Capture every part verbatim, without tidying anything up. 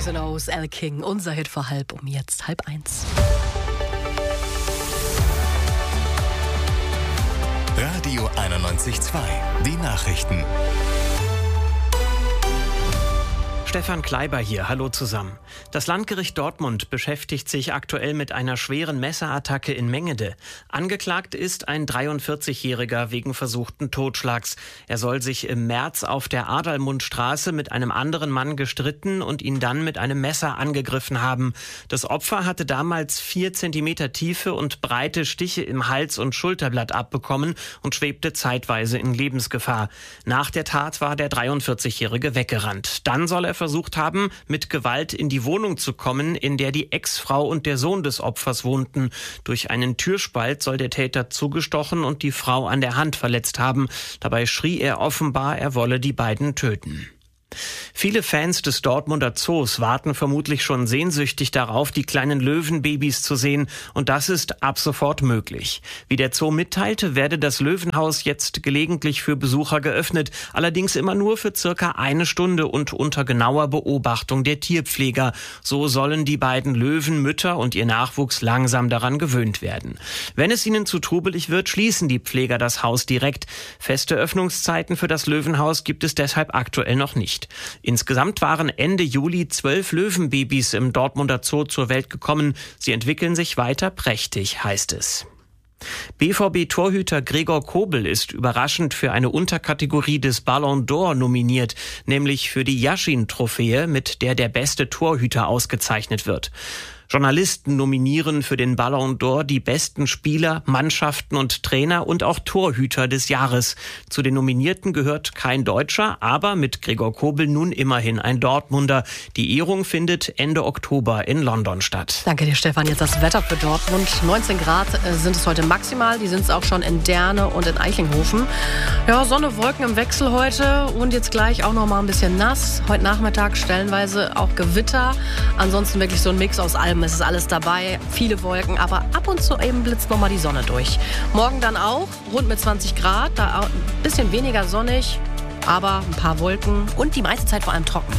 Circus in O's, Al King, unser Hit vor halb um jetzt halb eins. Radio einundneunzig Komma zwei, die Nachrichten. Stefan Kleiber hier, hallo zusammen. Das Landgericht Dortmund beschäftigt sich aktuell mit einer schweren Messerattacke in Mengede. Angeklagt ist ein dreiundvierzigjähriger wegen versuchten Totschlags. Er soll sich im März auf der Adalmundstraße mit einem anderen Mann gestritten und ihn dann mit einem Messer angegriffen haben. Das Opfer hatte damals vier Zentimeter tiefe und breite Stiche im Hals- und Schulterblatt abbekommen und schwebte zeitweise in Lebensgefahr. Nach der Tat war der dreiundvierzigjährige weggerannt. Dann soll er versucht haben, mit Gewalt in die Wohnung zu kommen, in der die Ex-Frau und der Sohn des Opfers wohnten. Durch einen Türspalt soll der Täter zugestochen und die Frau an der Hand verletzt haben. Dabei schrie er offenbar, er wolle die beiden töten. Viele Fans des Dortmunder Zoos warten vermutlich schon sehnsüchtig darauf, die kleinen Löwenbabys zu sehen, und das ist ab sofort möglich. Wie der Zoo mitteilte, werde das Löwenhaus jetzt gelegentlich für Besucher geöffnet, allerdings immer nur für circa eine Stunde und unter genauer Beobachtung der Tierpfleger. So sollen die beiden Löwenmütter und ihr Nachwuchs langsam daran gewöhnt werden. Wenn es ihnen zu trubelig wird, schließen die Pfleger das Haus direkt. Feste Öffnungszeiten für das Löwenhaus gibt es deshalb aktuell noch nicht. Insgesamt waren Ende Juli zwölf Löwenbabys im Dortmunder Zoo zur Welt gekommen. Sie entwickeln sich weiter prächtig, heißt es. B V B-Torhüter Gregor Kobel ist überraschend für eine Unterkategorie des Ballon d'Or nominiert, nämlich für die Yashin-Trophäe, mit der der beste Torhüter ausgezeichnet wird. Journalisten nominieren für den Ballon d'Or die besten Spieler, Mannschaften und Trainer und auch Torhüter des Jahres. Zu den Nominierten gehört kein Deutscher, aber mit Gregor Kobel nun immerhin ein Dortmunder. Die Ehrung findet Ende Oktober in London statt. Danke dir, Stefan. Jetzt das Wetter für Dortmund. neunzehn Grad sind es heute maximal. Die sind es auch schon in Derne und in Eichlinghofen. Ja, Sonne, Wolken im Wechsel heute und jetzt gleich auch noch mal ein bisschen nass. Heute Nachmittag stellenweise auch Gewitter. Ansonsten wirklich so ein Mix aus allem. Es ist alles dabei, viele Wolken, aber ab und zu eben blitzt noch mal die Sonne durch. Morgen dann auch, rund mit zwanzig Grad, da ein bisschen weniger sonnig, aber ein paar Wolken und die meiste Zeit vor allem trocken.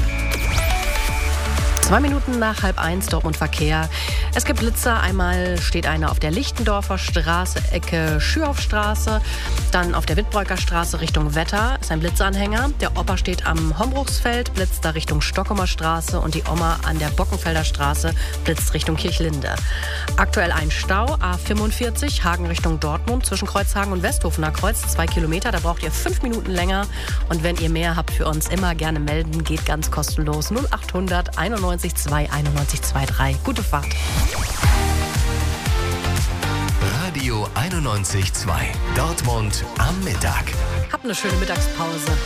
Zwei Minuten nach halb eins, Dortmund Verkehr. Es gibt Blitzer. Einmal steht einer auf der Lichtendorfer Straße, Ecke Schürhofstraße. Dann auf der Wittbreuker Straße Richtung Wetter ist ein Blitzanhänger. Der Opa steht am Hombruchsfeld, blitzt da Richtung Stockumer Straße. Und die Oma an der Bockenfelder Straße blitzt Richtung Kirchlinde. Aktuell ein Stau, A fünfundvierzig, Hagen Richtung Dortmund, zwischen Kreuzhagen und Westhofener Kreuz, zwei Kilometer. Da braucht ihr fünf Minuten länger. Und wenn ihr mehr habt für uns, immer gerne melden. Geht ganz kostenlos. null achthundert einundneunzig zwei einundneunzig drei. Gute Fahrt. Radio einundneunzig Komma zwei. Dortmund am Mittag. Habt eine schöne Mittagspause.